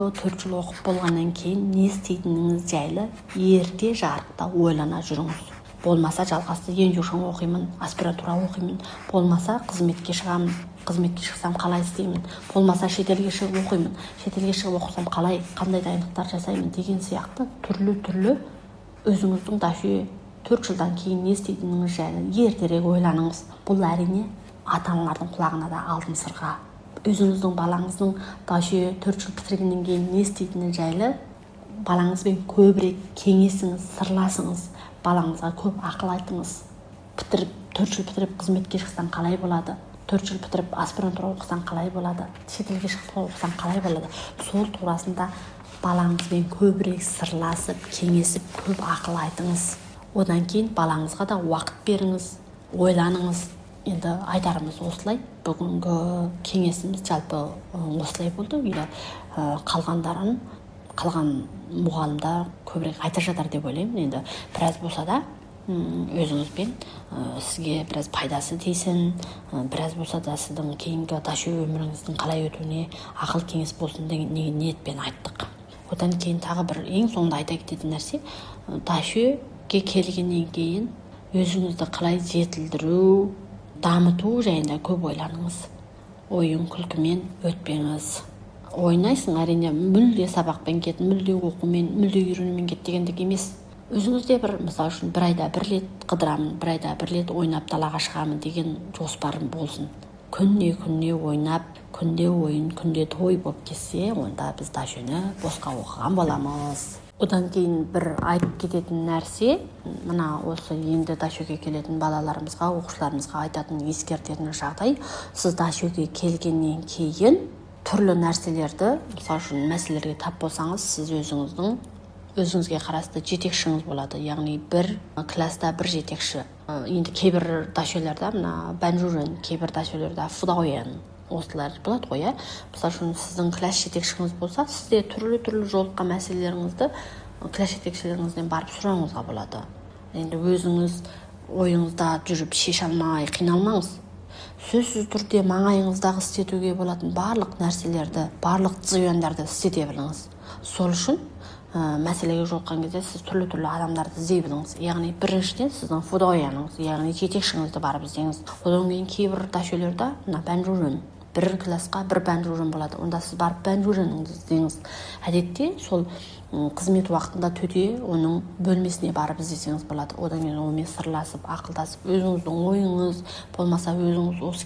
4 жыл оқып болғаннан кейін не істейтініңіз жайлы ерте жарықта ойлана жүріңіз. Болмаса жалғасты емтихан оқимын, аспирантура оқимын, болмаса қызметке шығамын, қызметке шықсам қалай істеймін, болмаса шетелге шығып оқимын, шетелге шығып оқысам қалай, қандай дайындықтар жасаймын деген сияқты түрлі өзіңіздің дәші 4 жылдан кейін не істейтініңіз жайлы ертерек ойланыңыз. Бұл әрине ата-аналардың құлағына да алтын сырға. Өзіңіздің балаңыздың дәші 4 жыл бітіргеннен кейін не істейтіні жайлы балаңызбен көбірек кеңесіңіз, сырласыңыз, балаңызға көп ақыл айтыңыз. 4 жыл бітіріп қызметке шықсаң қалай болады? 4 жыл бітіріп аспирантура оқысаң қалай болады? Шетелге шығып оқысаң қалай болады? Сол турасында балаңызбен көбірек сырласып, кеңесіп, көп ақыл айтыңыз. Одан кейін балаңызға да уақыт беріңіз, ойланыңыз. Енді айтарымыз осылай. Бүгінгі кеңесіміз жалпы осылай болды. Енді қалған мұғалімдер көбірек айтар жатар деп ойлаймын. Енді біраз болса да өзіңізбен сізге біраз пайдасы тисін, біраз болса да сіздің кейінгі дәші өміріңіздің қалай өтуіне ақыл кеңес болсын деген ниетпен айттық. Одан кейін тағы бір ең соңында айта кететін нәрсе, дәшіге келгеннен кейін өзіңізді қалай жетілдіру, дамыту жайында көп ойланыңыз. Ойын күлкімен өтпеңіз. Ойнайсың, әрине мүлде сабақпен кет, мүлде оқумен, мүлде үйренумен кет дегендік емес. Өзіңізде бір, мысалы үшін, бір айда бір рет қыдырамын, бір айда бір рет ойнап далаға шығамын деген жоспарым болсын. Күнне ойнап, күнде ойын, күнде той болып кетсе, онда біз дәшіні босқа оқыған боламыз. Одан кейін бір айтып кететін нәрсе, мына осы енді дәшіге келетін балаларымызға, оқушыларымызға айтатын ескертетін жағдай, сіз дәшіге келгеннен кейін түрлі нәрселерді, мысалы үшін мәселелерге тап болсаңыз, сіз өзіңізге қарасты жетекшіңіз болады. Яғни бір класста бір жетекші. Енді кейбір дәшелерде, мына бәнжурен, кейбір дәшелерде фудауян осылар болады ғой, иә. Мысалы үшін сіздің класс жетекшіңіз болса, сізде түрлі жолыққан мәселелеріңізді класс жетекшілеріңізден барып сұрауыңызға болады. Енді өзіңіз ойыңызда жүріп шеше алмай қиналмаңыз. Сөзсіз түрде маңайыңыздағы істетуге болатын барлық нәрселерді, барлық зияндарды істете біліңіз. Сол үшін мәселеге жолыққан кезде сіз түрлі адамдарды іздей біліңіз. Яғни біріншіден сіздің фудауяныңыз, яғни жетекшіңізді барып іздеңіз. Одан кейін кейбір дәшелерде мына бәнжурен, бір классқа бір бәнжурен болады. Онда сіз барып бәнжуреніңізді іздеңіз. Әдетте сол қызмет уақытында төте оның бөлмесіне барып іздесеңіз болады. Одан кейін онымен сырласып, ақылдасып, өзіңіздің ойыңыз болмаса өзіңіз осы